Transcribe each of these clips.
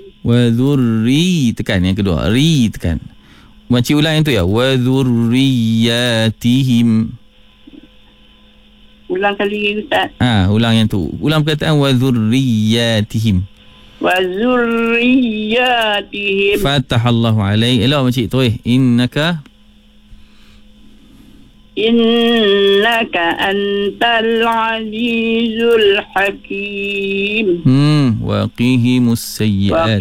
Wa dhurri, tekan yang kedua. Ri tekan. Makcik ulang yang tu ya. Wa dhurriyatihim. Ulang kali Ustaz. Ulang yang tu. Ulang perkataan wa dhurriyatihim. Wa zurriyatihim. Fatahallahu alaik. Elok makcik tu innaka antal azizul hakim. Waqihimus sayyiat.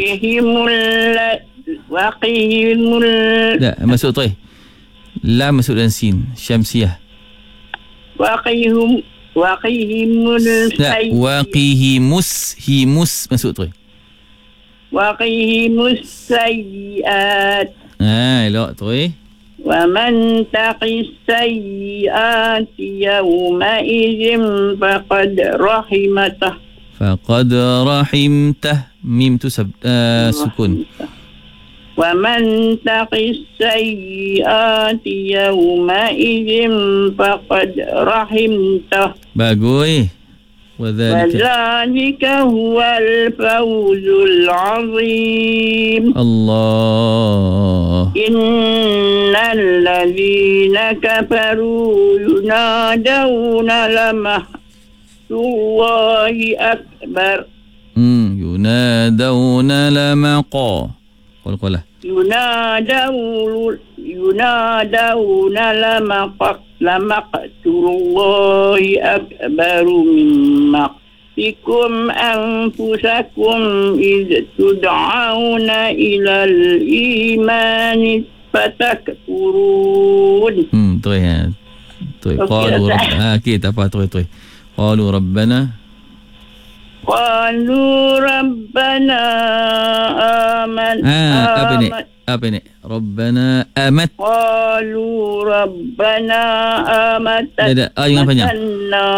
Waqihimul Tak, masuk tu lam masuk dalam sin. Syamsiah. Waqihimul sayyiat. Himus masuk tu. Waqihimus sayyiat. Elok tu Wa man taqis sayyiati yawma idzin faqad rahimtah. Faqad rahimtah. Mim tu sukun. Wa man taqis sayyiati yawma idzin faqad rahimtah. Bagus. Wadzalika huwal fawzul azim. Allah. Innal ladzina kafaru yunadawna lamahtullahi akbar. Yunadawna lamaqa. Qala. Yunadawna lamaqtullahi akbaru min maqtikum anfusakum iz tud'auna ilal imani fatakfurun. Tu ya. Tu. Qalu rabbana. Kita apa tu. Qalu rabbana. Qalu rabbana apa ni? Rabbana amat. Qalu rabbana amat. Ada jangan panjang.